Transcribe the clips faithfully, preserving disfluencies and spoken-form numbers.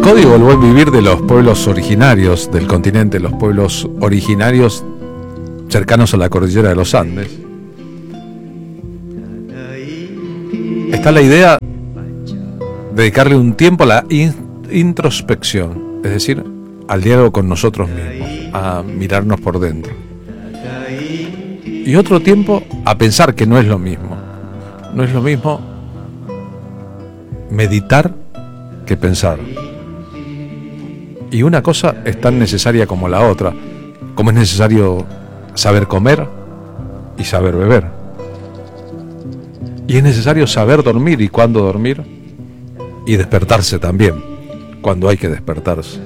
código del buen vivir de los pueblos originarios del continente, los pueblos originarios cercanos a la cordillera de los Andes, está la idea de dedicarle un tiempo a la in- introspección, es decir, al diálogo con nosotros mismos, a mirarnos por dentro. Y otro tiempo a pensar que no es lo mismo. No es lo mismo meditar que pensar. Y una cosa es tan necesaria como la otra, como es necesario saber comer y saber beber. Y es necesario saber dormir y cuándo dormir, y despertarse también, cuando hay que despertarse.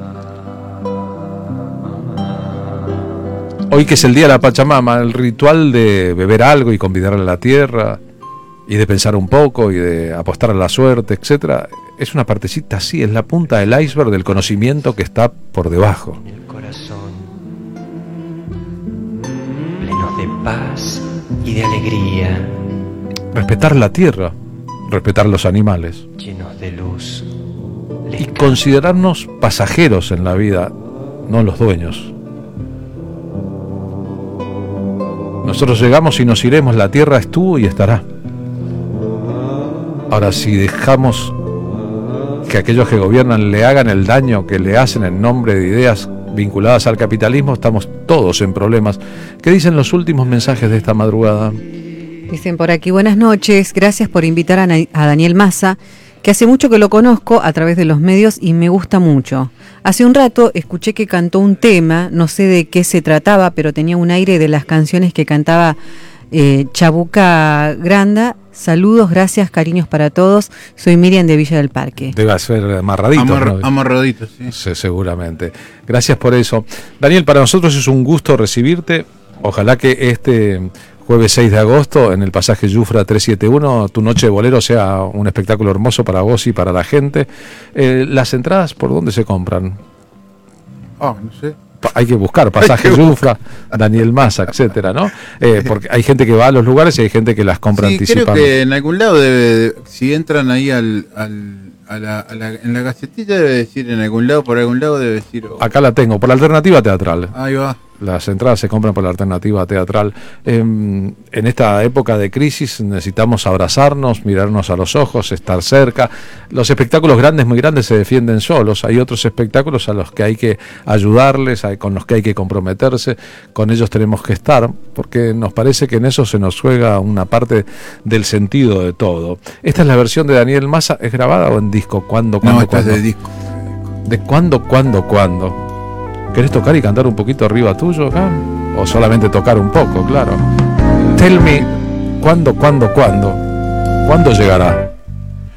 Hoy, que es el día de la Pachamama, el ritual de beber algo y convidarle a la tierra, y de pensar un poco y de apostar a la suerte, etcétera, es una partecita así, es la punta del iceberg del conocimiento que está por debajo. En el corazón, plenos de paz y de alegría, Respetar la tierra, respetar los animales, llenos de luz, y considerarnos pasajeros en la vida, no los dueños. Nosotros llegamos y nos iremos, la tierra estuvo y estará. Ahora, si dejamos que aquellos que gobiernan le hagan el daño que le hacen en nombre de ideas vinculadas al capitalismo, estamos todos en problemas. ¿Qué dicen los últimos mensajes de esta madrugada? Dicen por aquí: buenas noches, gracias por invitar a, Na- a Daniel Massa, que hace mucho que lo conozco a través de los medios y me gusta mucho. Hace un rato escuché que cantó un tema, no sé de qué se trataba, pero tenía un aire de las canciones que cantaba eh, Chabuca Granda. Saludos, gracias, cariños para todos. Soy Miriam de Villa del Parque. Debe ser amarradito, Amor, ¿no? Amarradito, sí. Sí, seguramente. Gracias por eso. Daniel, para nosotros es un gusto recibirte. Ojalá que este jueves seis de agosto, en el pasaje Yufra trescientos setenta y uno, tu noche de bolero sea un espectáculo hermoso para vos y para la gente. Eh, ¿Las entradas por dónde se compran? Ah, no sé. Pa- hay que buscar pasaje Yufra, Daniel Massa, etcétera, ¿no? Eh, porque hay gente que va a los lugares y hay gente que las compra Sí, anticipando. creo que en algún lado debe, de- si entran ahí al, al a la, a la, en la gacetilla debe decir en algún lado, por algún lado debe decir. Oh, Acá la tengo, por la alternativa teatral. ahí va. Las entradas se compran por la alternativa teatral. Eh, en esta época de crisis necesitamos abrazarnos, mirarnos a los ojos, estar cerca. Los espectáculos grandes, muy grandes, se defienden solos. Hay otros espectáculos a los que hay que ayudarles, hay, con los que hay que comprometerse. Con ellos tenemos que estar, porque nos parece que en eso se nos juega una parte del sentido de todo. Esta es la versión de Daniel Massa. ¿Es grabada o en disco? ¿Cuándo, cuándo, No, esta es cuándo? de disco. ¿De cuándo, cuándo, cuándo? ¿Querés tocar y cantar un poquito arriba tuyo acá? ¿O solamente tocar un poco, claro? Tell me, ¿cuándo, cuándo, cuándo? ¿Cuándo llegará?